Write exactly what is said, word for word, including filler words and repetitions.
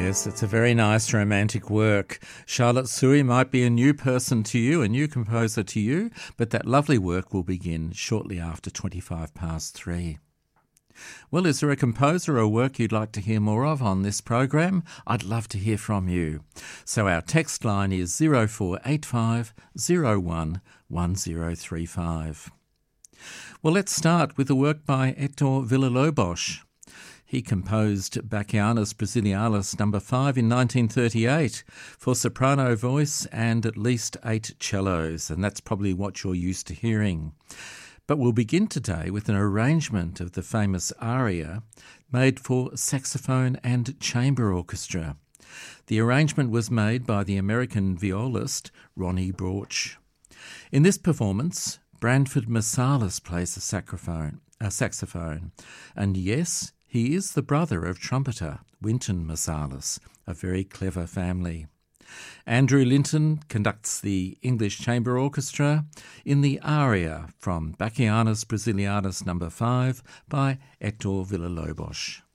Yes, it's a very nice romantic work. Charlotte Sui might be a new person to you, a new composer to you, but that lovely work will begin shortly after twenty-five past three. Well, is there a composer or work you'd like to hear more of on this program? I'd love to hear from you. So our text line is zero four eight five zero one one zero three five. Well, let's start with a work by Hector Villa-Lobos. He composed Bachianas Brasilianas number five in nineteen thirty-eight for soprano voice and at least eight cellos, and that's probably what you're used to hearing. But we'll begin today with an arrangement of the famous aria made for saxophone and chamber orchestra. The arrangement was made by the American violist Ronnie Borch. In this performance, Branford Marsalis plays a saxophone, a saxophone, and yes, he is the brother of trumpeter Wynton Marsalis, a very clever family. Andrew Linton conducts the English Chamber Orchestra in the aria from Bachianas Brasilianas number five by Hector Villa-Lobos.